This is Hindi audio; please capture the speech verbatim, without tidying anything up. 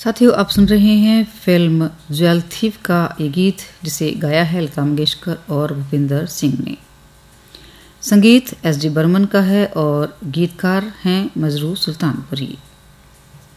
साथियों, आप सुन रहे हैं फिल्म ज्वेल थीफ का ये गीत, जिसे गाया है लता मंगेशकर और भूपिंदर सिंह ने। संगीत एस डी बर्मन का है और गीतकार हैं मजरू सुल्तानपुरी।